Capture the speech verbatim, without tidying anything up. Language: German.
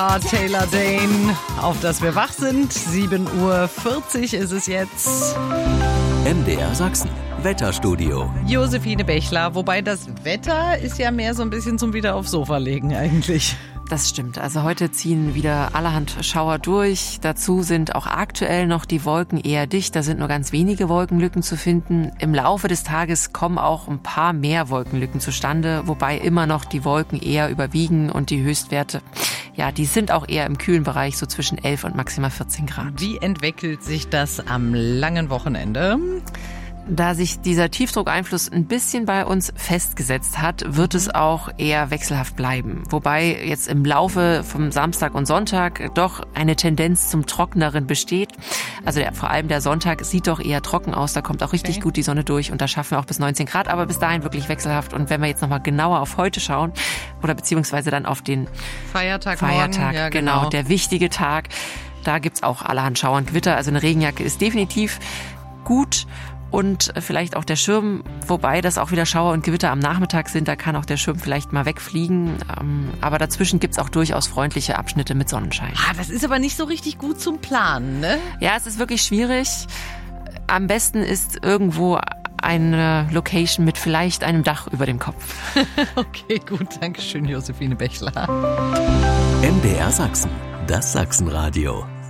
Taylor Dane, auf dass wir wach sind. sieben Uhr vierzig ist es jetzt. M D R Sachsen, Wetterstudio. Josephine Bechler, wobei das Wetter ist ja mehr so ein bisschen zum wieder aufs Sofa legen eigentlich. Das stimmt. Also heute ziehen wieder allerhand Schauer durch. Dazu sind auch aktuell noch die Wolken eher dicht. Da sind nur ganz wenige Wolkenlücken zu finden. Im Laufe des Tages kommen auch ein paar mehr Wolkenlücken zustande, wobei immer noch die Wolken eher überwiegen und die Höchstwerte, ja, die sind auch eher im kühlen Bereich, so zwischen elf und maximal vierzehn Grad. Wie entwickelt sich das am langen Wochenende? Da sich dieser Tiefdruckeinfluss ein bisschen bei uns festgesetzt hat, wird es auch eher wechselhaft bleiben. Wobei jetzt im Laufe vom Samstag und Sonntag doch eine Tendenz zum Trockeneren besteht. Also der, vor allem der Sonntag sieht doch eher trocken aus. Da kommt auch richtig okay. gut die Sonne durch und da schaffen wir auch bis neunzehn Grad. Aber bis dahin wirklich wechselhaft. Und wenn wir jetzt nochmal genauer auf heute schauen oder beziehungsweise dann auf den Feiertag, Feiertag, ja, genau, genau, der wichtige Tag, da gibt's auch allerhand Schauer und Gewitter. Also eine Regenjacke ist definitiv gut. Und vielleicht auch der Schirm, wobei das auch wieder Schauer und Gewitter am Nachmittag sind, da kann auch der Schirm vielleicht mal wegfliegen. Aber dazwischen gibt's auch durchaus freundliche Abschnitte mit Sonnenschein. Ah, das ist aber nicht so richtig gut zum Planen, ne? Ja, es ist wirklich schwierig. Am besten ist irgendwo eine Location mit vielleicht einem Dach über dem Kopf. Okay, gut, danke schön, Josephine Bechler. M D R Sachsen, das Sachsenradio.